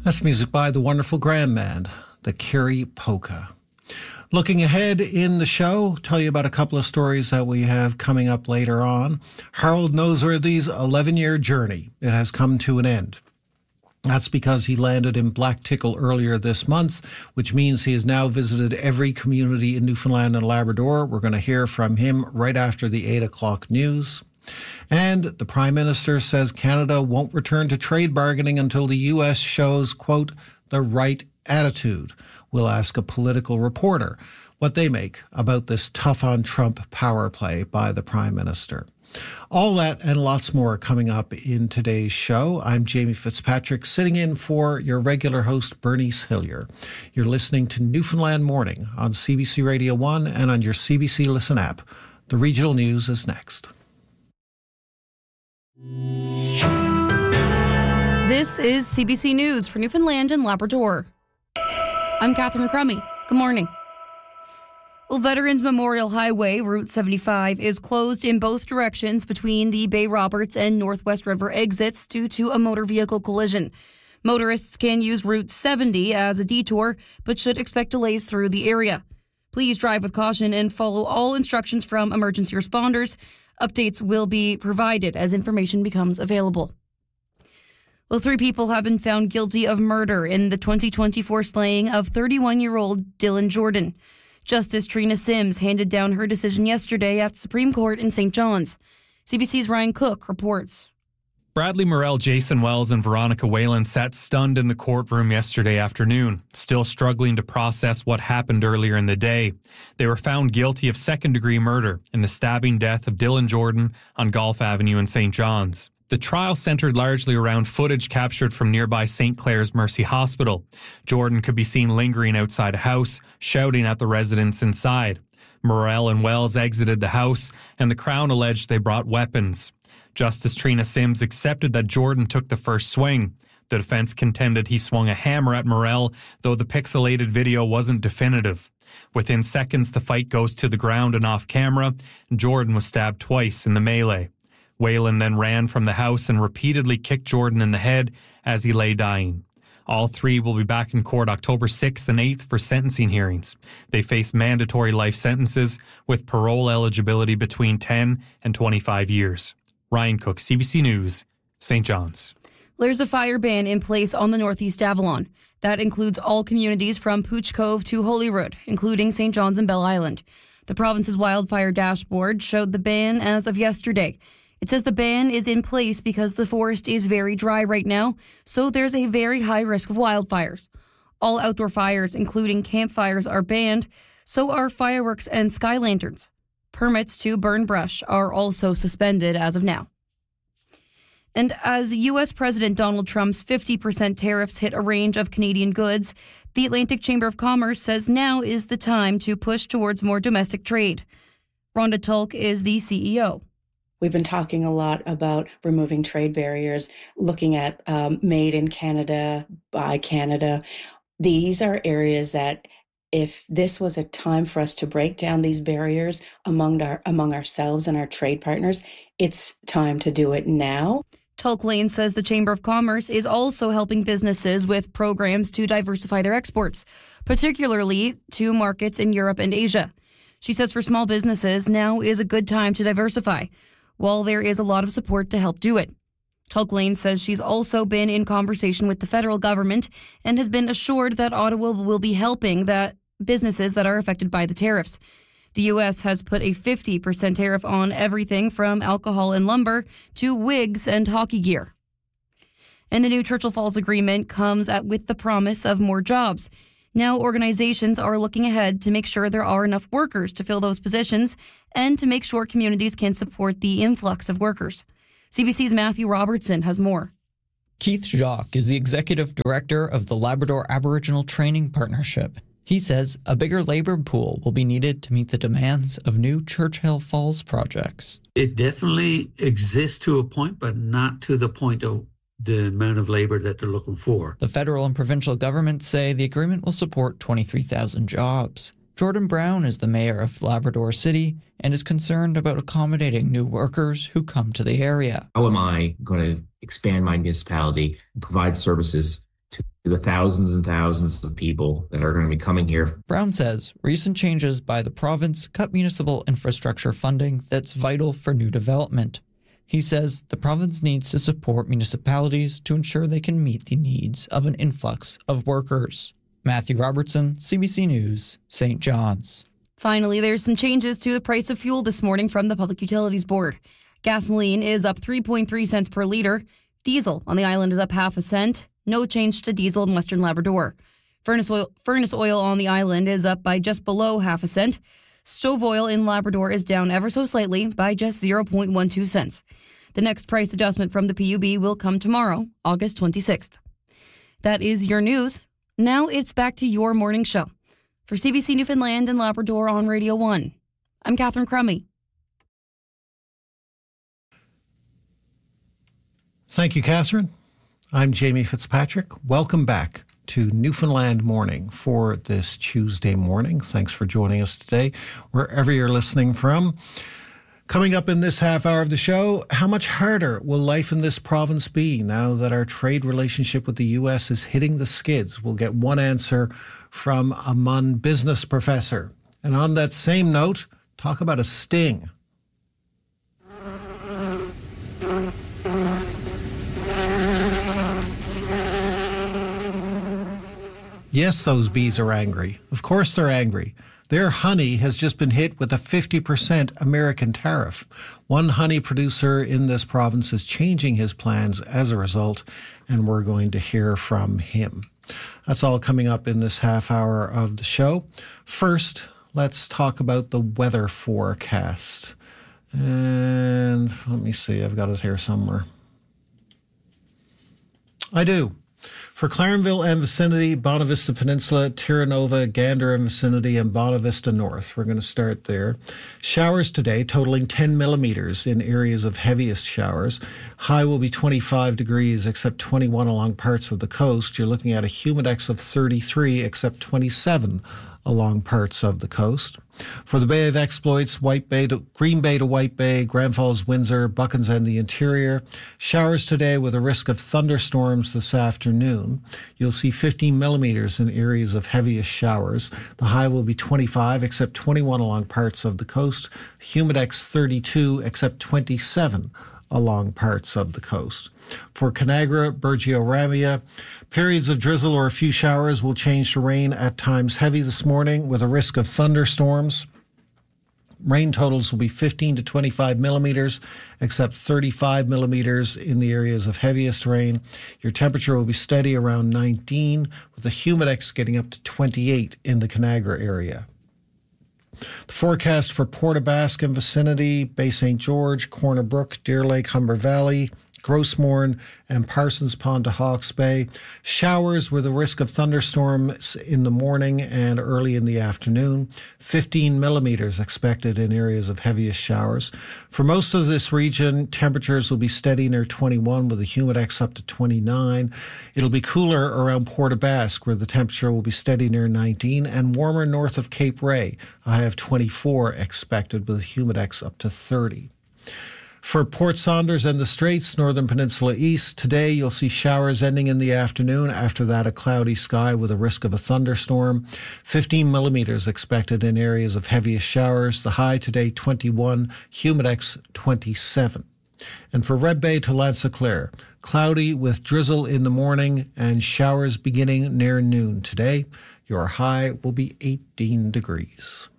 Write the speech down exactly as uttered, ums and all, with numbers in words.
That's music by the wonderful Grandman, the Kiri Polka. Looking ahead in the show, tell you about a couple of stories that we have coming up later on. Harold Noseworthy's eleven-year journey, it has come to an end. That's because he landed in Blacktickle earlier this month, which means he has now visited every community in Newfoundland and Labrador. We're going to hear from him right after the eight o'clock news. And the Prime Minister says Canada won't return to trade bargaining until the U S shows, quote, the right attitude. We'll ask a political reporter what they make about this tough-on-Trump power play by the Prime Minister. All that and lots more coming up in today's show. I'm Jamie Fitzpatrick, sitting in for your regular host, Bernice Hillier. You're listening to Newfoundland Morning on C B C Radio one and on your C B C Listen app. The regional news is next. This is C B C News for Newfoundland and Labrador. I'm Catherine Crummy. Good morning. Well, Veterans Memorial Highway, Route seventy-five, is closed in both directions between the Bay Roberts and Northwest River exits due to a motor vehicle collision. Motorists can use Route seventy as a detour, but should expect delays through the area. Please drive with caution and follow all instructions from emergency responders. Updates will be provided as information becomes available. Well, three people have been found guilty of murder in the twenty twenty-four slaying of thirty-one-year-old Dylan Jordan. Justice Trina Sims handed down her decision yesterday at Supreme Court in Saint John's. C B C's Ryan Cook reports. Bradley Morell, Jason Wells, and Veronica Whalen sat stunned in the courtroom yesterday afternoon, still struggling to process what happened earlier in the day. They were found guilty of second-degree murder in the stabbing death of Dylan Jordan on Golf Avenue in Saint John's. The trial centered largely around footage captured from nearby Saint Clair's Mercy Hospital. Jordan could be seen lingering outside a house, shouting at the residents inside. Morell and Wells exited the house, and the Crown alleged they brought weapons. Justice Trina Sims accepted that Jordan took the first swing. The defense contended he swung a hammer at Morell, though the pixelated video wasn't definitive. Within seconds, the fight goes to the ground and off camera. Jordan was stabbed twice in the melee. Whalen then ran from the house and repeatedly kicked Jordan in the head as he lay dying. All three will be back in court October sixth and eighth for sentencing hearings. They face mandatory life sentences with parole eligibility between ten and twenty-five years. Ryan Cook, C B C News, Saint John's. There's a fire ban in place on the Northeast Avalon. That includes all communities from Pooch Cove to Holyrood, including Saint John's and Bell Island. The province's wildfire dashboard showed the ban as of yesterday. It says the ban is in place because the forest is very dry right now, so there's a very high risk of wildfires. All outdoor fires, including campfires, are banned, so are fireworks and sky lanterns. Permits to burn brush are also suspended as of now. And as U S President Donald Trump's fifty percent tariffs hit a range of Canadian goods, the Atlantic Chamber of Commerce says now is the time to push towards more domestic trade. Rhonda Tulk is the C E O. We've been talking a lot about removing trade barriers, looking at um, made in Canada, by Canada. These are areas that if this was a time for us to break down these barriers among our among ourselves and our trade partners, it's time to do it now. Tulk Lane says the Chamber of Commerce is also helping businesses with programs to diversify their exports, particularly to markets in Europe and Asia. She says for small businesses, now is a good time to diversify, while there is a lot of support to help do it. Tulk Lane says she's also been in conversation with the federal government and has been assured that Ottawa will be helping that businesses that are affected by the tariffs. The U S has put a fifty percent tariff on everything from alcohol and lumber to wigs and hockey gear. And the new Churchill Falls Agreement comes at, with the promise of more jobs. Now organizations are looking ahead to make sure there are enough workers to fill those positions and to make sure communities can support the influx of workers. C B C's Matthew Robertson has more. Keith Jacques is the executive director of the Labrador Aboriginal Training Partnership. He says a bigger labor pool will be needed to meet the demands of new Churchill Falls projects. It definitely exists to a point, but not to the point of the amount of labor that they're looking for. The federal and provincial governments say the agreement will support twenty-three thousand jobs. Jordan Brown is the mayor of Labrador City and is concerned about accommodating new workers who come to the area. How am I going to expand my municipality and provide services to the thousands and thousands of people that are going to be coming here. Brown says recent changes by the province cut municipal infrastructure funding that's vital for new development. He says the province needs to support municipalities to ensure they can meet the needs of an influx of workers. Matthew Robertson, C B C News, Saint John's. Finally, there's some changes to the price of fuel this morning from the Public Utilities Board. Gasoline is up three point three cents per litre. Diesel on the island is up half a cent. No change to diesel in Western Labrador. Furnace oil, furnace oil on the island is up by just below half a cent. Stove oil in Labrador is down ever so slightly by just zero point one two cents. The next price adjustment from the P U B will come tomorrow, August twenty-sixth. That is your news. Now it's back to your morning show. For C B C Newfoundland and Labrador on Radio one, I'm Catherine Crummy. Thank you, Catherine. I'm Jamie Fitzpatrick. Welcome back to Newfoundland Morning for this Tuesday morning. Thanks for joining us today, wherever you're listening from. Coming up in this half hour of the show, how much harder will life in this province be now that our trade relationship with the U S is hitting the skids? We'll get one answer from a M U N business professor. And on that same note, talk about a sting. Yes, those bees are angry. Of course they're angry. Their honey has just been hit with a fifty percent American tariff. One honey producer in this province is changing his plans as a result, and we're going to hear from him. That's all coming up in this half hour of the show. First, let's talk about the weather forecast. And let me see, I've got it here somewhere. I do. For Clarenville and vicinity, Bonavista Peninsula, Terranova, Gander and vicinity, and Bonavista North. We're going to start there. Showers today totaling ten millimeters in areas of heaviest showers. High will be twenty-five degrees, except twenty-one along parts of the coast. You're looking at a humidex of thirty-three, except twenty-seven along parts of the coast. For the Bay of Exploits, White Bay to Green Bay to White Bay, Grand Falls, Windsor, Buckens and the interior. Showers today with a risk of thunderstorms this afternoon. You'll see fifteen millimeters in areas of heaviest showers. The high will be twenty-five, except twenty-one along parts of the coast. Humidex thirty-two, except twenty-seven along parts of the coast. For Conagra, Burgeo Ramia, periods of drizzle or a few showers will change to rain, at times heavy this morning with a risk of thunderstorms. Rain totals will be fifteen to twenty-five millimeters, except thirty-five millimeters in the areas of heaviest rain. Your temperature will be steady around nineteen, with the humidex getting up to twenty-eight in the Conagra area. The forecast for Port aux Basques and vicinity, Bay Saint George, Corner Brook, Deer Lake, Humber Valley, Grossmorn, and Parsons Pond to Hawke's Bay. Showers with a risk of thunderstorms in the morning and early in the afternoon. fifteen millimeters expected in areas of heaviest showers. For most of this region, temperatures will be steady near twenty-one with a humidex up to twenty-nine. It'll be cooler around Port aux Basques, where the temperature will be steady near nineteen, and warmer north of Cape Ray. I have twenty-four expected with a humidex up to thirty. For Port Saunders and the Straits, Northern Peninsula East, today you'll see showers ending in the afternoon. After that, a cloudy sky with a risk of a thunderstorm. fifteen millimeters expected in areas of heaviest showers. The high today, twenty-one, humidex twenty-seven. And for Red Bay to Lanzaclaire, cloudy with drizzle in the morning and showers beginning near noon today. Your high will be eighteen degrees.